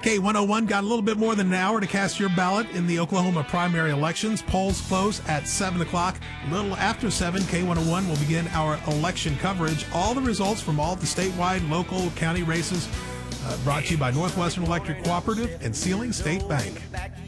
K101 got a little bit more than an hour to cast your ballot in the Oklahoma primary elections. Polls close at 7 o'clock. A little after 7, K101 will begin our election coverage. All the results from all the statewide, local, county races brought to you by Northwestern Electric Cooperative and Sealing State Bank.